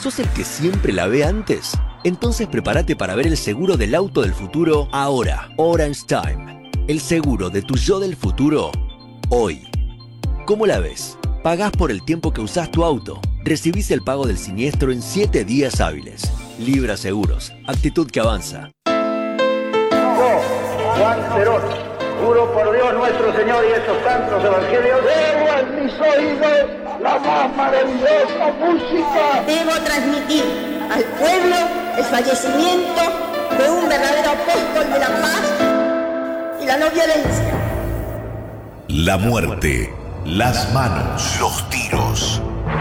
¿Sos el que siempre la ve antes? Entonces prepárate para ver el seguro del auto del futuro ahora. Orange Time. El seguro de tu yo del futuro hoy. ¿Cómo la ves? Pagás por el tiempo que usás tu auto. Recibís el pago del siniestro en 7 días hábiles. Libra Seguros. Actitud que avanza. Yo, Juan Perón, juro por Dios nuestro Señor y estos santos evangelios, debo en mis oídos la más maravillosa música. Debo transmitir al pueblo el fallecimiento de un verdadero apóstol de la paz y la no violencia. La muerte, las manos, los tiros.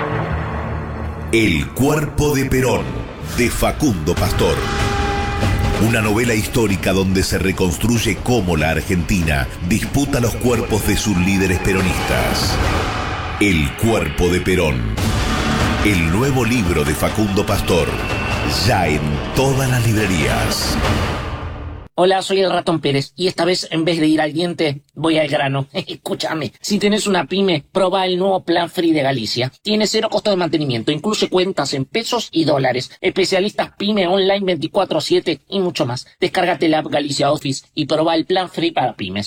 El cuerpo de Perón, de Facundo Pastor. Una novela histórica donde se reconstruye cómo la Argentina disputa los cuerpos de sus líderes peronistas. El cuerpo de Perón. El nuevo libro de Facundo Pastor. Ya en todas las librerías. Hola, soy el Ratón Pérez y esta vez en vez de ir al diente, voy al grano. Escúchame, si tenés una pyme, probá el nuevo Plan Free de Galicia. Tiene 0 costo de mantenimiento, incluye cuentas en pesos y dólares, especialistas pyme online 24/7 y mucho más. Descárgate la app Galicia Office y probá el Plan Free para pymes.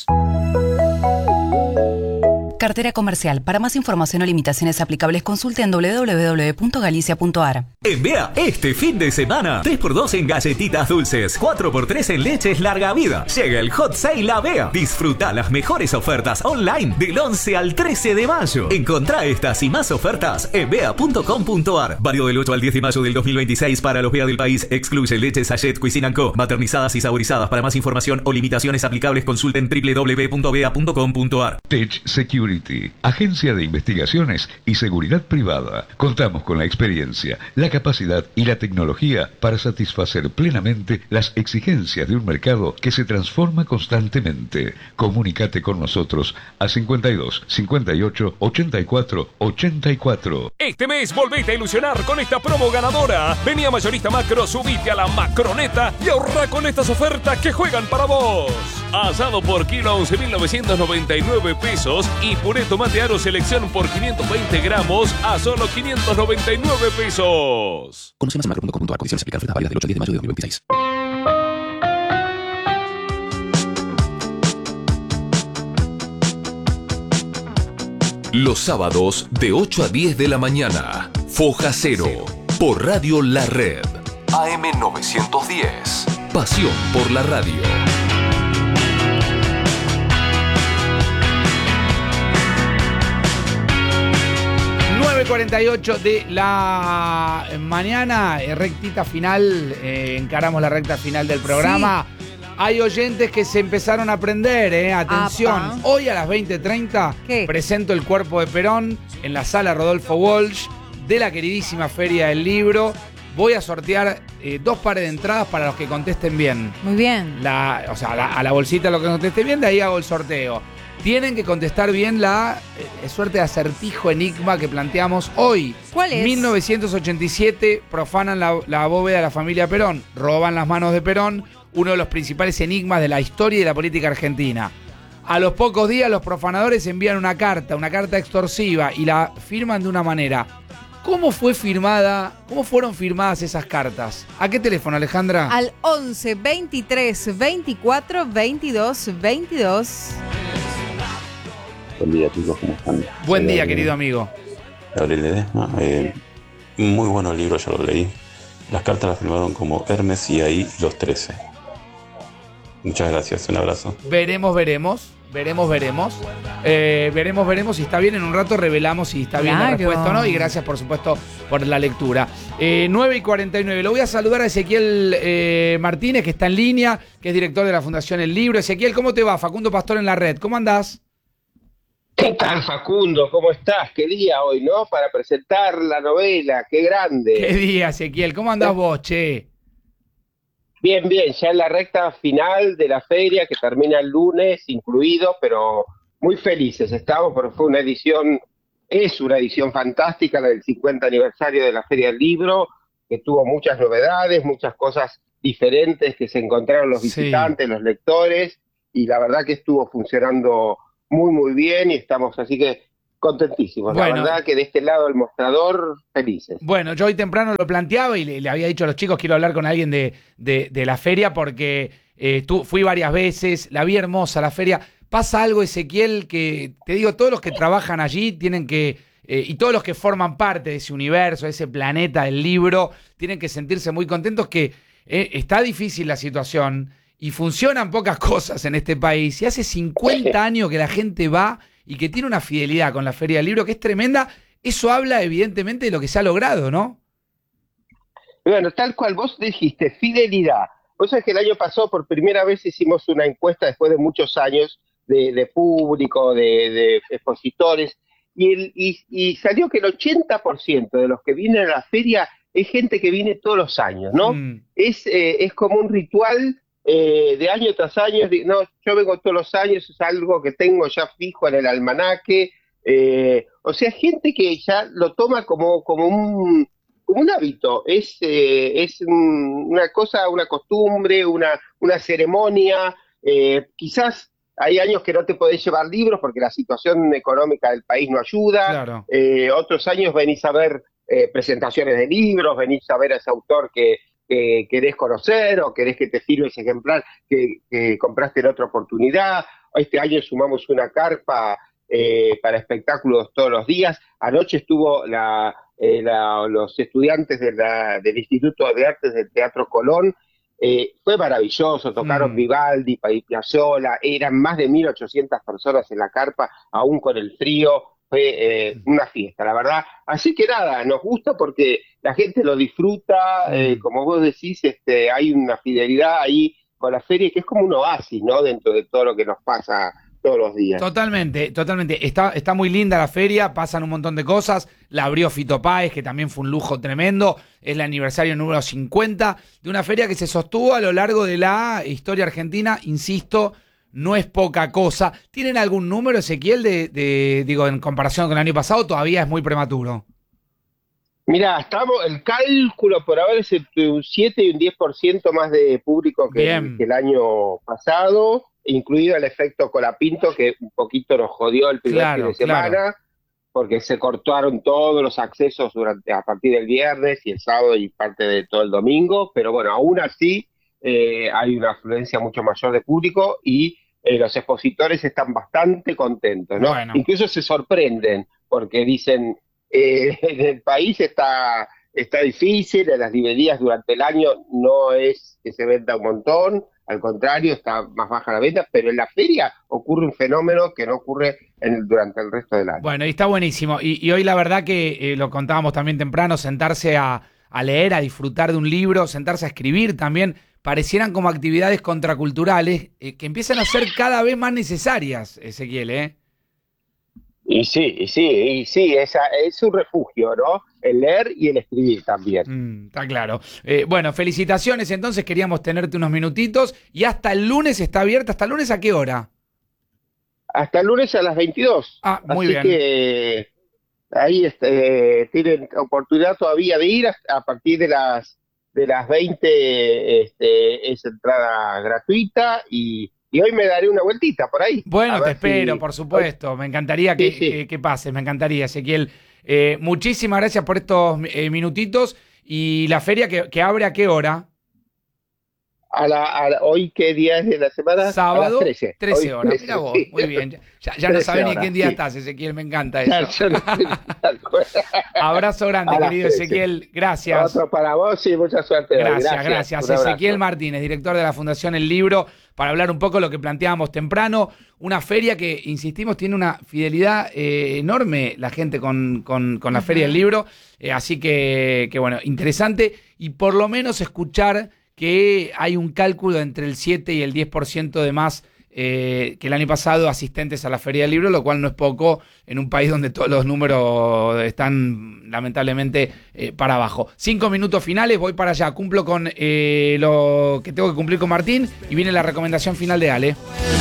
Cartera comercial. Para más información o limitaciones aplicables, consulte en www.galicia.ar. En Bea, este fin de semana, 3x2 en galletitas dulces, 4x3 en leches larga vida. Llega el Hot Sale a Bea. Disfruta las mejores ofertas online del 11 al 13 de mayo. Encontrá estas y más ofertas en bea.com.ar. Válido del 8 al 10 de mayo del 2026 para los Bea del país. Excluye leches Sachet Cuisine & Co. Maternizadas y saborizadas. Para más información o limitaciones aplicables, consulten www.bea.com.ar. Tech Security, agencia de investigaciones y seguridad privada. Contamos con la experiencia, la capacidad y la tecnología para satisfacer plenamente las exigencias de un mercado que se transforma constantemente. Comunícate con nosotros a 52 58 84 84. Este mes volvete a ilusionar con esta promo ganadora. Vení a Mayorista Macro, subite a la Macroneta y ahorra con estas ofertas que juegan para vos. Asado por kilo a 11.999 pesos y puré tomate aro selección por 520 gramos a solo 599 pesos. Conoce más en macro.com.ar. Condiciones aplicadas. Ofertas válidas del 8 al 10 de mayo de 2026. Los sábados de 8 a 10 de la mañana. Foja Cero. Por Radio La Red. AM 910. Pasión por la radio. 9:48 de la mañana, rectita final, encaramos la recta final del programa. Sí. Hay oyentes que se empezaron a aprender, atención. Apa. Hoy a las 20:30 presento el cuerpo de Perón en la sala Rodolfo Walsh de la queridísima Feria del Libro. Voy a sortear 2 pares de entradas para los que contesten bien. Muy bien. A la bolsita los que contesten bien, de ahí hago el sorteo. Tienen que contestar bien la suerte de acertijo enigma que planteamos hoy. ¿Cuál es? 1987 profanan la bóveda de la familia Perón, roban las manos de Perón, uno de los principales enigmas de la historia y de la política argentina. A los pocos días los profanadores envían una carta extorsiva y la firman de una manera. ¿Cómo fueron firmadas esas cartas? ¿A qué teléfono, Alejandra? Al 11 23 24 22 22. Buen día, chicos, ¿cómo están? Buen día, querido amigo. Gabriel Ledesma. Muy bueno el libro, ya lo leí. Las cartas las firmaron como Hermes y ahí los 13. Muchas gracias, un abrazo. Veremos si está bien. En un rato revelamos si está bien la respuesta o no. Y gracias, por supuesto, por la lectura. 9:49. Lo voy a saludar a Ezequiel Martínez, que está en línea, que es director de la Fundación El Libro. Ezequiel, ¿cómo te va? Facundo Pastor en la red. ¿Cómo andás? ¿Qué tal, Facundo? ¿Cómo estás? Qué día hoy, ¿no? Para presentar la novela. Qué grande. Qué día, Ezequiel. ¿Cómo andás vos, che? Bien, ya en la recta final de la feria, que termina el lunes, incluido, pero muy felices estamos, porque es una edición fantástica, la del 50 aniversario de la Feria del Libro, que tuvo muchas novedades, muchas cosas diferentes que se encontraron los visitantes, los lectores, y la verdad que estuvo funcionando muy, muy bien, y estamos así que contentísimos. Bueno. La verdad que de este lado del mostrador, felices. Bueno, yo hoy temprano lo planteaba y le había dicho a los chicos, quiero hablar con alguien de la feria porque fui varias veces, la vi hermosa la feria. Pasa algo, Ezequiel, que te digo, todos los que trabajan allí tienen que, y todos los que forman parte de ese universo, de ese planeta del libro, tienen que sentirse muy contentos que está difícil la situación y funcionan pocas cosas en este país. Y hace 50 años que la gente va y que tiene una fidelidad con la Feria del Libro que es tremenda. Eso habla evidentemente de lo que se ha logrado, ¿no? Bueno, tal cual vos dijiste, fidelidad. Vos sabés que el año pasado por primera vez hicimos una encuesta después de muchos años de público, de expositores, y salió que el 80% de los que vienen a la feria es gente que viene todos los años, ¿no? Es como un ritual de año tras año. No, yo vengo todos los años, es algo que tengo ya fijo en el almanaque. O sea, gente que ya lo toma como un hábito. Es una cosa, una costumbre, una ceremonia. Quizás hay años que no te podés llevar libros porque la situación económica del país no ayuda. Claro. Otros años venís a ver presentaciones de libros, venís a ver a ese autor que querés conocer o querés que te firme ese ejemplar que compraste en otra oportunidad. Este año sumamos una carpa para espectáculos todos los días. Anoche estuvo los estudiantes del Instituto de Artes del Teatro Colón. Fue maravilloso, tocaron Vivaldi, Piazzolla, eran más de 1.800 personas en la carpa, aún con el frío. Fue una fiesta, la verdad. Así que nada, nos gusta porque la gente lo disfruta, como vos decís, hay una fidelidad ahí con la feria que es como un oasis, ¿no? Dentro de todo lo que nos pasa todos los días. Totalmente. Está muy linda la feria, pasan un montón de cosas. La abrió Fito Páez, que también fue un lujo tremendo. Es el aniversario número 50 de una feria que se sostuvo a lo largo de la historia argentina, insisto. No es poca cosa. ¿Tienen algún número, Ezequiel, en comparación con el año pasado? Todavía es muy prematuro. Mirá, el cálculo por ahora es entre un 7 y un 10% más de público que el año pasado, incluido el efecto Colapinto, que un poquito nos jodió el primer fin de semana, porque se cortaron todos los accesos a partir del viernes y el sábado y parte de todo el domingo, pero bueno, aún así hay una afluencia mucho mayor de público y los expositores están bastante contentos, ¿no? Bueno. Incluso se sorprenden porque dicen en el país está difícil, en las librerías durante el año no es que se venda un montón, al contrario, está más baja la venta, pero en la feria ocurre un fenómeno que no ocurre durante el resto del año. Bueno, y está buenísimo. Y hoy la verdad que lo contábamos también temprano, sentarse a leer, a disfrutar de un libro, sentarse a escribir también, parecieran como actividades contraculturales que empiezan a ser cada vez más necesarias, Ezequiel, ¿eh? Y sí, es un refugio, ¿no? El leer y el escribir también. Está claro. Bueno, felicitaciones, entonces queríamos tenerte unos minutitos y hasta el lunes está abierta. ¿Hasta el lunes a qué hora? Hasta el lunes a las 22. Ah, muy bien. Así que ahí tienen oportunidad todavía de ir a partir de las 20 es entrada gratuita y hoy me daré una vueltita por ahí. Bueno, te espero, por supuesto. Me encantaría que pases, me encantaría, Ezequiel. Muchísimas gracias por estos minutitos. ¿Y la feria que abre a qué hora? Hoy, ¿qué día es de la semana? Sábado, a las 13. 13 horas. Mira vos, muy bien. Ya no sabes ni en qué día estás, Ezequiel, me encanta eso. Abrazo grande, querido Ezequiel. Gracias. Otro para vos y mucha suerte. Gracias. Ezequiel Martínez, director de la Fundación El Libro, para hablar un poco de lo que planteábamos temprano. Una feria que, insistimos, tiene una fidelidad enorme la gente con la Feria del Libro. Así que, bueno, interesante. Y por lo menos escuchar que hay un cálculo entre el 7 y el 10% de más que el año pasado asistentes a la Feria del Libro, lo cual no es poco en un país donde todos los números están lamentablemente para abajo. 5 minutos finales, voy para allá, cumplo con lo que tengo que cumplir con Martín y viene la recomendación final de Ale.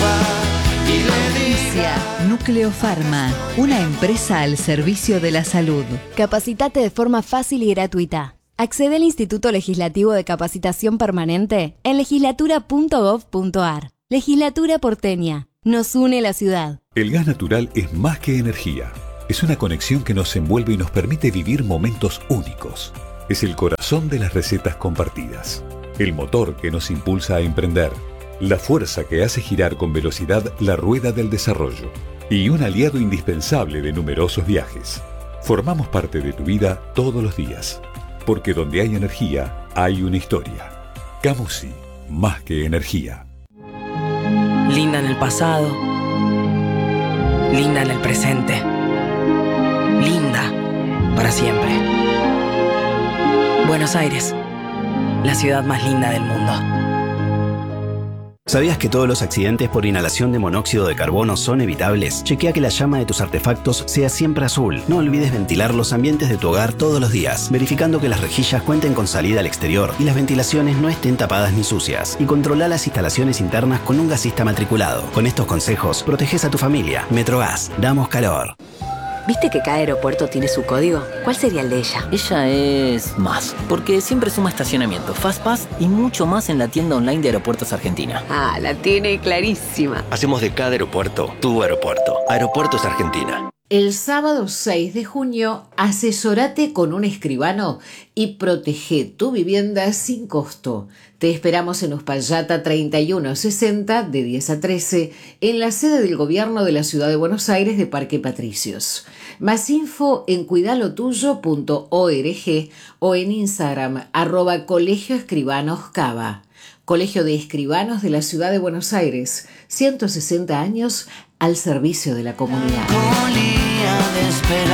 Núcleo Pharma, una empresa al servicio de la salud. Capacitate de forma fácil y gratuita. Accede al Instituto Legislativo de Capacitación Permanente en legislatura.gov.ar. Legislatura porteña. Nos une la ciudad. El gas natural es más que energía. Es una conexión que nos envuelve y nos permite vivir momentos únicos. Es el corazón de las recetas compartidas, el motor que nos impulsa a emprender, la fuerza que hace girar con velocidad la rueda del desarrollo y un aliado indispensable de numerosos viajes. Formamos parte de tu vida todos los días, porque donde hay energía, hay una historia. Camusi, más que energía. Linda en el pasado, linda en el presente, linda para siempre. Buenos Aires, la ciudad más linda del mundo. ¿Sabías que todos los accidentes por inhalación de monóxido de carbono son evitables? Chequea que la llama de tus artefactos sea siempre azul. No olvides ventilar los ambientes de tu hogar todos los días, verificando que las rejillas cuenten con salida al exterior y las ventilaciones no estén tapadas ni sucias. Y controla las instalaciones internas con un gasista matriculado. Con estos consejos, proteges a tu familia. Metrogas, damos calor. ¿Viste que cada aeropuerto tiene su código? ¿Cuál sería el de ella? Ella es más, porque siempre suma estacionamiento, FastPass y mucho más en la tienda online de Aeropuertos Argentina. Ah, la tiene clarísima. Hacemos de cada aeropuerto tu aeropuerto. Aeropuertos Argentina. El sábado 6 de junio, asesórate con un escribano y protege tu vivienda sin costo. Te esperamos en Uspallata 3160 de 10 a 13 en la sede del Gobierno de la Ciudad de Buenos Aires de Parque Patricios. Más info en cuidalotuyo.org o en Instagram @colegioescribanoscava. Colegio de Escribanos de la Ciudad de Buenos Aires, 160 años al servicio de la comunidad. De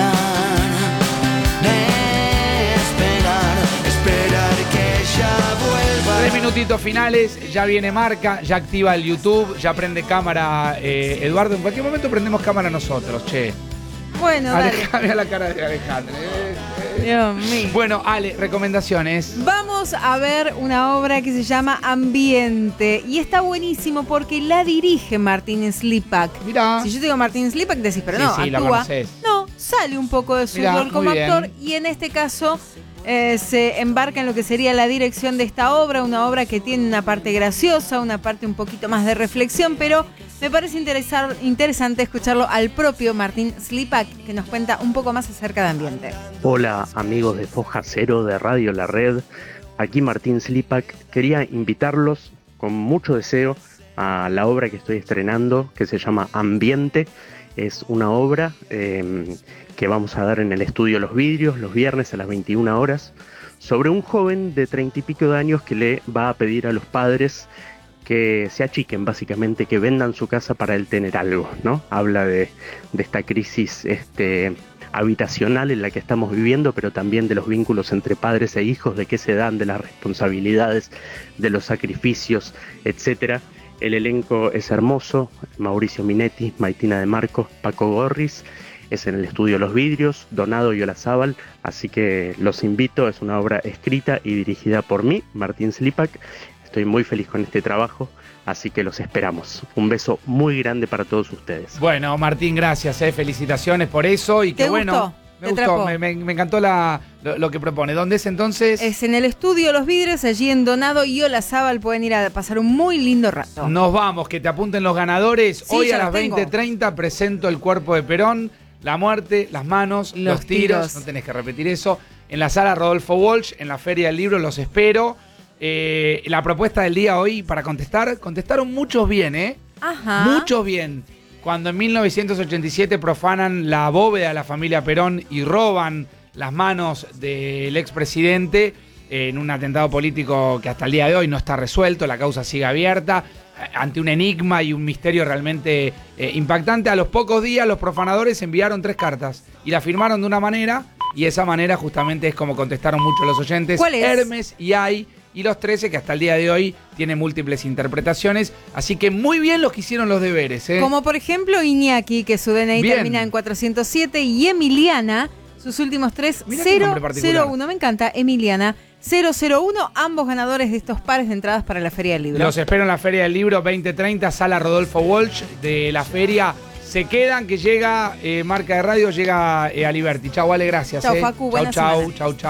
esperar que ella vuelva. 3 minutitos finales, ya viene Marca, ya activa el YouTube, ya prende cámara Eduardo. En cualquier momento prendemos cámara nosotros, che. Bueno, dale. Mira la cara de Alejandra. Dios mío. Bueno, Ale, recomendaciones. Vamos a ver una obra que se llama Ambiente y está buenísimo porque la dirige Martín Slipak. Mirá. Si yo te digo Martín Slipak decís, pero no, sí, actúa. No, sale un poco de su rol como actor y en este caso se embarca en lo que sería la dirección de esta obra, una obra que tiene una parte graciosa, una parte un poquito más de reflexión, pero me parece interesante escucharlo al propio Martín Slipak, que nos cuenta un poco más acerca de Ambiente. Hola amigos de Foja Cero de Radio La Red, aquí Martín Slipak. Quería invitarlos con mucho deseo a la obra que estoy estrenando, que se llama Ambiente. Es una obra que vamos a dar en el estudio Los Vidrios los viernes a las 21 horas sobre un joven de 30 y pico de años que le va a pedir a los padres que se achiquen, básicamente, que vendan su casa para él tener algo, ¿no? Habla de esta crisis habitacional en la que estamos viviendo, pero también de los vínculos entre padres e hijos, de qué se dan, de las responsabilidades, de los sacrificios, etcétera. El elenco es hermoso: Mauricio Minetti, Maitina de Marcos, Paco Gorris. Es en el estudio Los Vidrios, Donado y Olazábal, así que los invito. Es una obra escrita y dirigida por mí, Martín Slipak. Estoy muy feliz con este trabajo, así que los esperamos. Un beso muy grande para todos ustedes. Bueno, Martín, gracias, felicitaciones por eso. Y ¿Te qué gustó? Bueno, me encantó lo que propone. ¿Dónde es entonces? Es en el estudio Los Vidrios, allí en Donado y Olazábal. Pueden ir a pasar un muy lindo rato. Nos vamos, que te apunten los ganadores. Sí, hoy a ya las los tengo. 20:30 presento El Cuerpo de Perón, la muerte, las manos, los tiros. No tenés que repetir eso. En la sala Rodolfo Walsh, en la Feria del Libro, los espero. La propuesta del día hoy para contestaron muchos bien, Ajá. Muchos bien. Cuando en 1987 profanan la bóveda de la familia Perón y roban las manos del expresidente en un atentado político que hasta el día de hoy no está resuelto, la causa sigue abierta, ante un enigma y un misterio realmente impactante. A los pocos días los profanadores enviaron 3 cartas y la firmaron de una manera, y esa manera justamente es como contestaron muchos los oyentes. ¿Cuál es? Hermes y Ay y los 13, que hasta el día de hoy tiene múltiples interpretaciones. Así que muy bien los que hicieron los deberes. Como por ejemplo Iñaki, que su DNI termina en 407, y Emiliana, sus últimos 3, 001. Me encanta, Emiliana. 001, ambos ganadores de estos pares de entradas para la Feria del Libro. Los espero en la Feria del Libro 2030, sala Rodolfo Walsh de la feria. Se quedan, que llega Marca de Radio, llega Aliberti. Chau, Ale, gracias. Chau, Facu, buena semana. Chau.